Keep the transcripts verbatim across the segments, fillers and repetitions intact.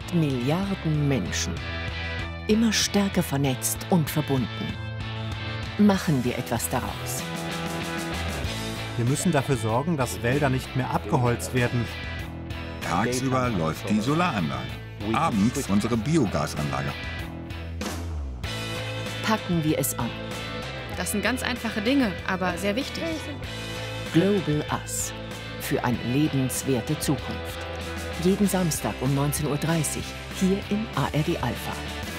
acht Milliarden Menschen. Immer stärker vernetzt und verbunden. Machen wir etwas daraus. Wir müssen dafür sorgen, dass Wälder nicht mehr abgeholzt werden. Tagsüber läuft die Solaranlage, abends unsere Biogasanlage. Packen wir es an. Das sind ganz einfache Dinge, aber sehr wichtig. Global Us. Für eine lebenswerte Zukunft. Jeden Samstag um neunzehn Uhr dreißig hier in A R D Alpha.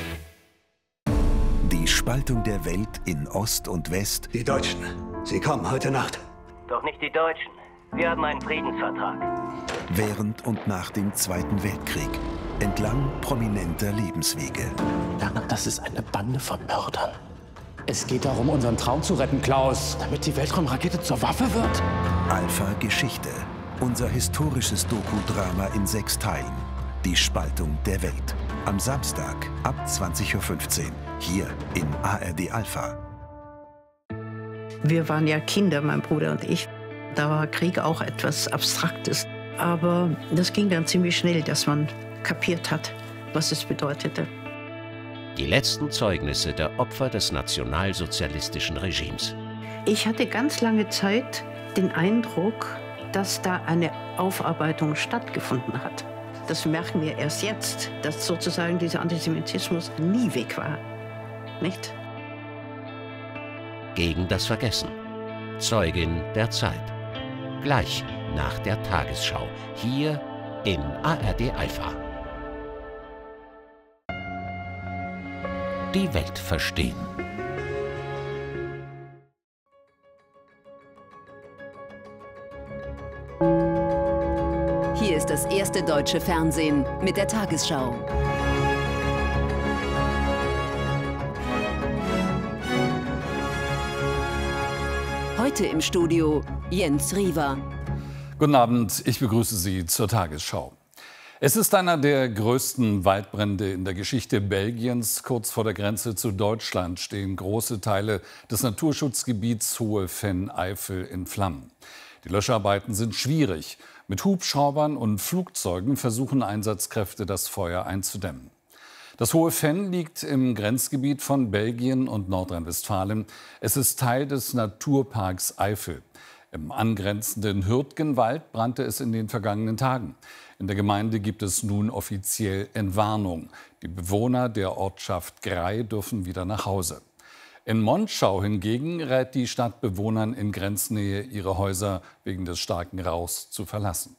Die Spaltung der Welt in Ost und West. Die Deutschen, sie kommen heute Nacht. Doch nicht die Deutschen. Wir haben einen Friedensvertrag. Während und nach dem Zweiten Weltkrieg. Entlang prominenter Lebenswege. Das ist eine Bande von Mördern. Es geht darum, unseren Traum zu retten, Klaus, damit die Weltraumrakete zur Waffe wird. Alpha Geschichte. Unser historisches Doku-Drama in sechs Teilen. Die Spaltung der Welt. Am Samstag ab zwanzig Uhr fünfzehn. Hier in A R D Alpha. Wir waren ja Kinder, mein Bruder und ich. Da war Krieg auch etwas Abstraktes. Aber das ging dann ziemlich schnell, dass man kapiert hat, was es bedeutete. Die letzten Zeugnisse der Opfer des nationalsozialistischen Regimes. Ich hatte ganz lange Zeit den Eindruck, dass da eine Aufarbeitung stattgefunden hat. Das merken wir erst jetzt, dass sozusagen dieser Antisemitismus nie weg war. Nicht? Gegen das Vergessen. Zeugin der Zeit. Gleich nach der Tagesschau. Hier in A R D Alpha. Die Welt verstehen. Hier ist das erste deutsche Fernsehen mit der Tagesschau. Heute im Studio Jens Riewer. Guten Abend, ich begrüße Sie zur Tagesschau. Es ist einer der größten Waldbrände in der Geschichte Belgiens. Kurz vor der Grenze zu Deutschland stehen große Teile des Naturschutzgebiets Hohe Venn-Eifel in Flammen. Die Löscharbeiten sind schwierig. Mit Hubschraubern und Flugzeugen versuchen Einsatzkräfte, das Feuer einzudämmen. Das Hohe Venn liegt im Grenzgebiet von Belgien und Nordrhein-Westfalen. Es ist Teil des Naturparks Eifel. Im angrenzenden Hürtgenwald brannte es in den vergangenen Tagen. In der Gemeinde gibt es nun offiziell Entwarnung. Die Bewohner der Ortschaft Grey dürfen wieder nach Hause. In Monschau hingegen rät die Stadt Bewohnern in Grenznähe, ihre Häuser wegen des starken Rauchs zu verlassen.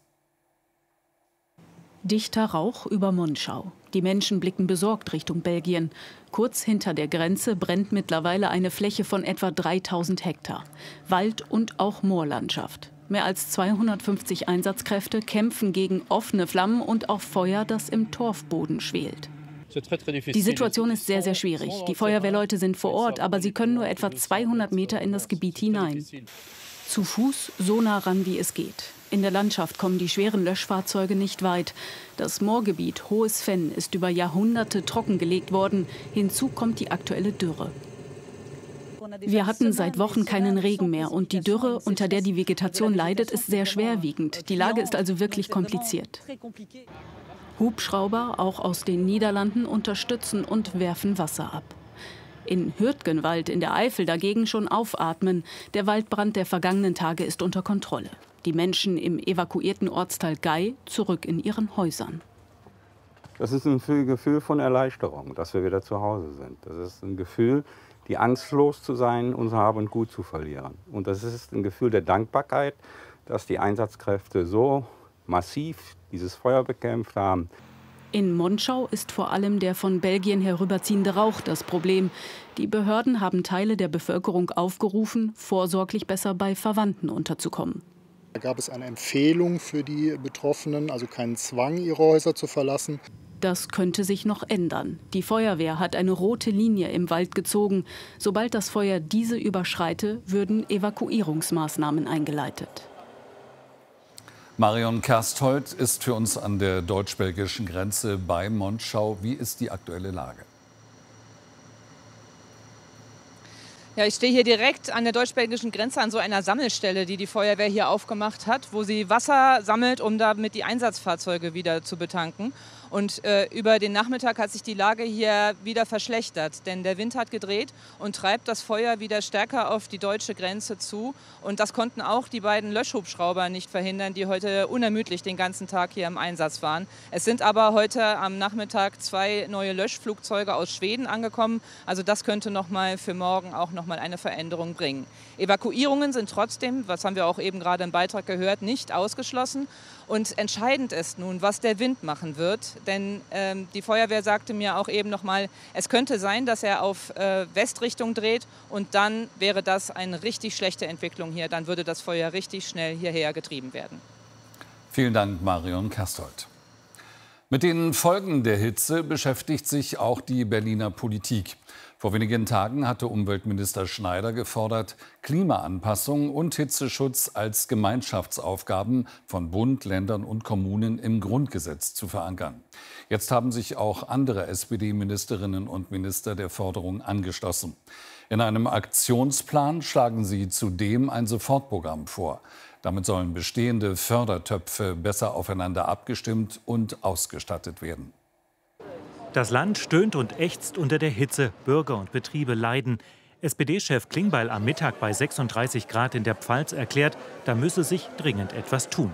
Dichter Rauch über Monschau. Die Menschen blicken besorgt Richtung Belgien. Kurz hinter der Grenze brennt mittlerweile eine Fläche von etwa dreitausend Hektar. Wald und auch Moorlandschaft. Mehr als zweihundertfünfzig Einsatzkräfte kämpfen gegen offene Flammen und auch Feuer, das im Torfboden schwelt. Die Situation ist sehr, sehr schwierig. Die Feuerwehrleute sind vor Ort, aber sie können nur etwa zweihundert Meter in das Gebiet hinein. Zu Fuß so nah ran, wie es geht. In der Landschaft kommen die schweren Löschfahrzeuge nicht weit. Das Moorgebiet Hohes Venn ist über Jahrhunderte trockengelegt worden. Hinzu kommt die aktuelle Dürre. Wir hatten seit Wochen keinen Regen mehr und die Dürre, unter der die Vegetation leidet, ist sehr schwerwiegend. Die Lage ist also wirklich kompliziert. Hubschrauber, auch aus den Niederlanden, unterstützen und werfen Wasser ab. In Hürtgenwald in der Eifel dagegen schon aufatmen. Der Waldbrand der vergangenen Tage ist unter Kontrolle. Die Menschen im evakuierten Ortsteil Gey zurück in ihren Häusern. Das ist ein Gefühl von Erleichterung, dass wir wieder zu Hause sind. Das ist ein Gefühl, die Angst los zu sein, unser Hab und Gut zu verlieren. Und das ist ein Gefühl der Dankbarkeit, dass die Einsatzkräfte so massiv dieses Feuer bekämpft haben. In Monschau ist vor allem der von Belgien herüberziehende Rauch das Problem. Die Behörden haben Teile der Bevölkerung aufgerufen, vorsorglich besser bei Verwandten unterzukommen. Da gab es eine Empfehlung für die Betroffenen, also keinen Zwang, ihre Häuser zu verlassen. Das könnte sich noch ändern. Die Feuerwehr hat eine rote Linie im Wald gezogen. Sobald das Feuer diese überschreite, würden Evakuierungsmaßnahmen eingeleitet. Marion Kersthold ist für uns an der deutsch-belgischen Grenze bei Monschau. Wie ist die aktuelle Lage? Ja, ich stehe hier direkt an der deutsch-belgischen Grenze an so einer Sammelstelle, die die Feuerwehr hier aufgemacht hat, wo sie Wasser sammelt, um damit die Einsatzfahrzeuge wieder zu betanken. Und äh, über den Nachmittag hat sich die Lage hier wieder verschlechtert, denn der Wind hat gedreht und treibt das Feuer wieder stärker auf die deutsche Grenze zu. Und das konnten auch die beiden Löschhubschrauber nicht verhindern, die heute unermüdlich den ganzen Tag hier im Einsatz waren. Es sind aber heute am Nachmittag zwei neue Löschflugzeuge aus Schweden angekommen. Also das könnte noch mal für morgen auch noch mal eine Veränderung bringen. Evakuierungen sind trotzdem, was haben wir auch eben gerade im Beitrag gehört, nicht ausgeschlossen. Und entscheidend ist nun, was der Wind machen wird. Denn ähm, die Feuerwehr sagte mir auch eben noch mal, es könnte sein, dass er auf äh, Westrichtung dreht. Und dann wäre das eine richtig schlechte Entwicklung hier. Dann würde das Feuer richtig schnell hierher getrieben werden. Vielen Dank, Marion Kastold. Mit den Folgen der Hitze beschäftigt sich auch die Berliner Politik. Vor wenigen Tagen hatte Umweltminister Schneider gefordert, Klimaanpassung und Hitzeschutz als Gemeinschaftsaufgaben von Bund, Ländern und Kommunen im Grundgesetz zu verankern. Jetzt haben sich auch andere S P D-Ministerinnen und Minister der Forderung angeschlossen. In einem Aktionsplan schlagen sie zudem ein Sofortprogramm vor. Damit sollen bestehende Fördertöpfe besser aufeinander abgestimmt und ausgestattet werden. Das Land stöhnt und ächzt unter der Hitze. Bürger und Betriebe leiden. S P D-Chef Klingbeil am Mittag bei sechsunddreißig Grad in der Pfalz erklärt, da müsse sich dringend etwas tun.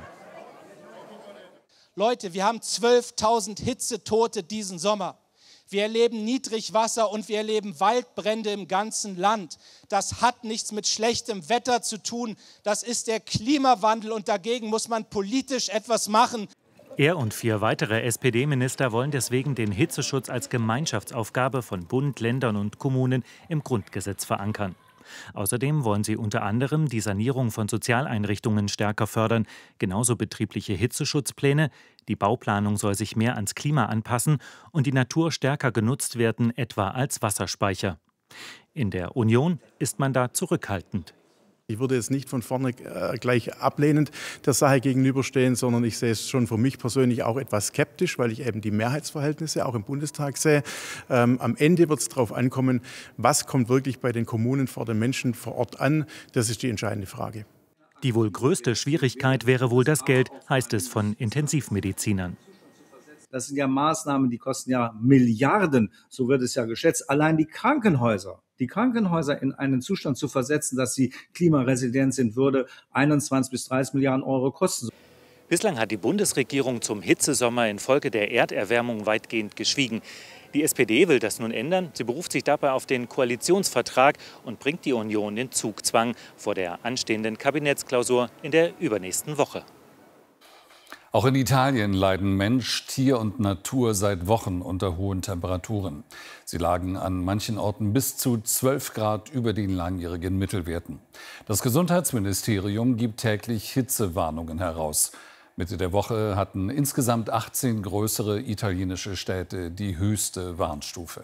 Leute, wir haben zwölftausend Hitzetote diesen Sommer. Wir erleben Niedrigwasser und wir erleben Waldbrände im ganzen Land. Das hat nichts mit schlechtem Wetter zu tun. Das ist der Klimawandel und dagegen muss man politisch etwas machen. Er und vier weitere S P D-Minister wollen deswegen den Hitzeschutz als Gemeinschaftsaufgabe von Bund, Ländern und Kommunen im Grundgesetz verankern. Außerdem wollen sie unter anderem die Sanierung von Sozialeinrichtungen stärker fördern, genauso betriebliche Hitzeschutzpläne, die Bauplanung soll sich mehr ans Klima anpassen und die Natur stärker genutzt werden, etwa als Wasserspeicher. In der Union ist man da zurückhaltend. Ich würde jetzt nicht von vorne äh, gleich ablehnend der Sache gegenüberstehen, sondern ich sehe es schon für mich persönlich auch etwas skeptisch, weil ich eben die Mehrheitsverhältnisse auch im Bundestag sehe. Ähm, am Ende wird es darauf ankommen, was kommt wirklich bei den Kommunen vor den Menschen vor Ort an. Das ist die entscheidende Frage. Die wohl größte Schwierigkeit wäre wohl das Geld, heißt es von Intensivmedizinern. Das sind ja Maßnahmen, die kosten ja Milliarden, so wird es ja geschätzt. Allein die Krankenhäuser, die Krankenhäuser in einen Zustand zu versetzen, dass sie klimaresilient sind, würde einundzwanzig bis dreißig Milliarden Euro kosten. Bislang hat die Bundesregierung zum Hitzesommer infolge der Erderwärmung weitgehend geschwiegen. Die S P D will das nun ändern. Sie beruft sich dabei auf den Koalitionsvertrag und bringt die Union in Zugzwang vor der anstehenden Kabinettsklausur in der übernächsten Woche. Auch in Italien leiden Mensch, Tier und Natur seit Wochen unter hohen Temperaturen. Sie lagen an manchen Orten bis zu zwölf Grad über den langjährigen Mittelwerten. Das Gesundheitsministerium gibt täglich Hitzewarnungen heraus. Mitte der Woche hatten insgesamt achtzehn größere italienische Städte die höchste Warnstufe.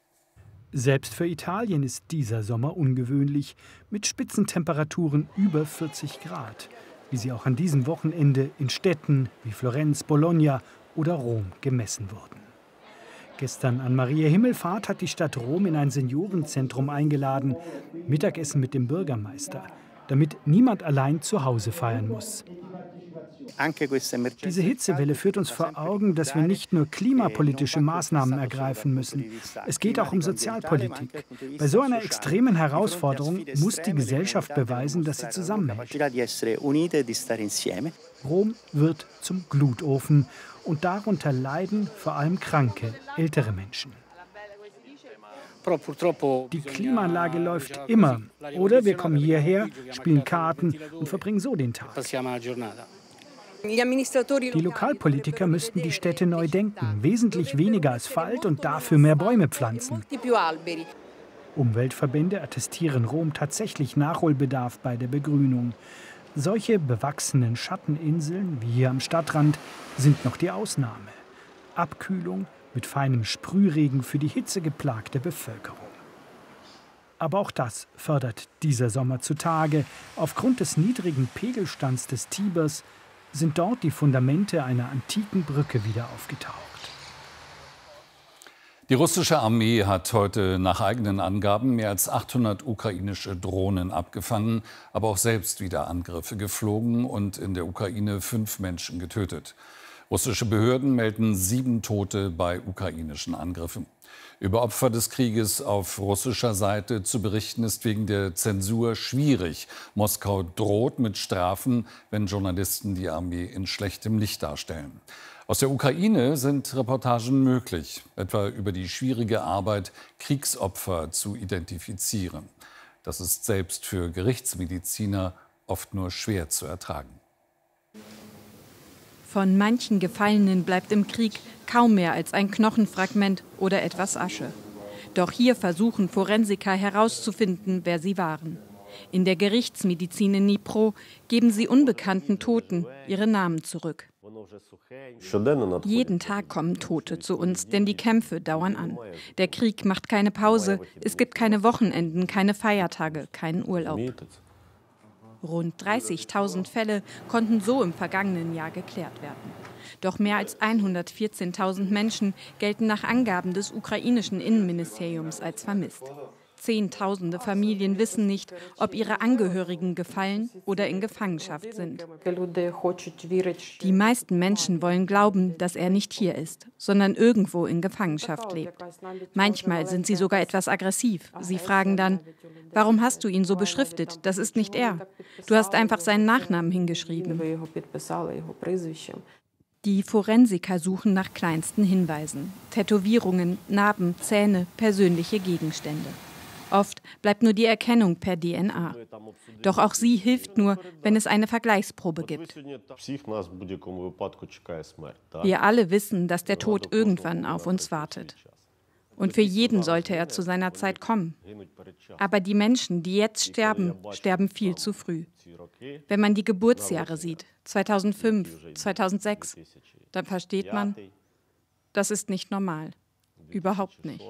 Selbst für Italien ist dieser Sommer ungewöhnlich, mit Spitzentemperaturen über vierzig Grad. Wie sie auch an diesem Wochenende in Städten wie Florenz, Bologna oder Rom gemessen wurden. Gestern an Maria Himmelfahrt hat die Stadt Rom in ein Seniorenzentrum eingeladen, Mittagessen mit dem Bürgermeister, damit niemand allein zu Hause feiern muss. Diese Hitzewelle führt uns vor Augen, dass wir nicht nur klimapolitische Maßnahmen ergreifen müssen. Es geht auch um Sozialpolitik. Bei so einer extremen Herausforderung muss die Gesellschaft beweisen, dass sie zusammenhält. Rom wird zum Glutofen und darunter leiden vor allem kranke, ältere Menschen. Die Klimaanlage läuft immer. Oder wir kommen hierher, spielen Karten und verbringen so den Tag. Die Lokalpolitiker müssten die Städte neu denken, wesentlich weniger Asphalt und dafür mehr Bäume pflanzen. Umweltverbände attestieren Rom tatsächlich Nachholbedarf bei der Begrünung. Solche bewachsenen Schatteninseln wie hier am Stadtrand sind noch die Ausnahme. Abkühlung mit feinem Sprühregen für die hitzegeplagte Bevölkerung. Aber auch das fördert dieser Sommer zutage. Aufgrund des niedrigen Pegelstands des Tibers sind dort die Fundamente einer antiken Brücke wieder aufgetaucht. Die russische Armee hat heute nach eigenen Angaben mehr als achthundert ukrainische Drohnen abgefangen, aber auch selbst wieder Angriffe geflogen und in der Ukraine fünf Menschen getötet. Russische Behörden melden sieben Tote bei ukrainischen Angriffen. Über Opfer des Krieges auf russischer Seite zu berichten, ist wegen der Zensur schwierig. Moskau droht mit Strafen, wenn Journalisten die Armee in schlechtem Licht darstellen. Aus der Ukraine sind Reportagen möglich, etwa über die schwierige Arbeit, Kriegsopfer zu identifizieren. Das ist selbst für Gerichtsmediziner oft nur schwer zu ertragen. Von manchen Gefallenen bleibt im Krieg kaum mehr als ein Knochenfragment oder etwas Asche. Doch hier versuchen Forensiker herauszufinden, wer sie waren. In der Gerichtsmedizin in Dnipro geben sie unbekannten Toten ihre Namen zurück. Jeden Tag kommen Tote zu uns, denn die Kämpfe dauern an. Der Krieg macht keine Pause, es gibt keine Wochenenden, keine Feiertage, keinen Urlaub. Rund dreißigtausend Fälle konnten so im vergangenen Jahr geklärt werden. Doch mehr als hundertvierzehntausend Menschen gelten nach Angaben des ukrainischen Innenministeriums als vermisst. Zehntausende Familien wissen nicht, ob ihre Angehörigen gefallen oder in Gefangenschaft sind. Die meisten Menschen wollen glauben, dass er nicht hier ist, sondern irgendwo in Gefangenschaft lebt. Manchmal sind sie sogar etwas aggressiv. Sie fragen dann, warum hast du ihn so beschriftet? Das ist nicht er. Du hast einfach seinen Nachnamen hingeschrieben. Die Forensiker suchen nach kleinsten Hinweisen. Tätowierungen, Narben, Zähne, persönliche Gegenstände. Oft bleibt nur die Erkennung per D N A. Doch auch sie hilft nur, wenn es eine Vergleichsprobe gibt. Wir alle wissen, dass der Tod irgendwann auf uns wartet. Und für jeden sollte er zu seiner Zeit kommen. Aber die Menschen, die jetzt sterben, sterben viel zu früh. Wenn man die Geburtsjahre sieht, zweitausendfünf, zweitausendsechs, dann versteht man, das ist nicht normal. Überhaupt nicht.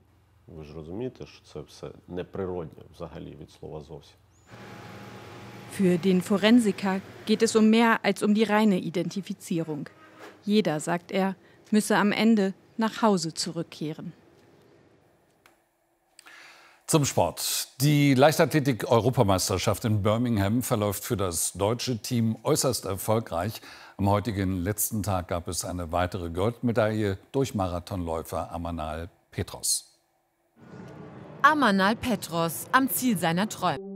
Für den Forensiker geht es um mehr als um die reine Identifizierung. Jeder, sagt er, müsse am Ende nach Hause zurückkehren. Zum Sport. Die Leichtathletik-Europameisterschaft in Birmingham verläuft für das deutsche Team äußerst erfolgreich. Am heutigen letzten Tag gab es eine weitere Goldmedaille durch Marathonläufer Amanal Petros. Amanal Petros am Ziel seiner Träume.